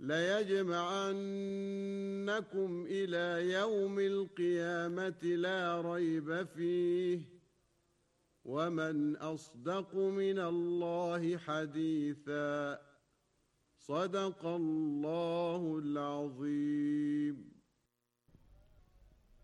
ليجمعنكم إلى يوم القيامة لا ريب فيه ومن أصدق من الله حديثا صدق الله العظيم.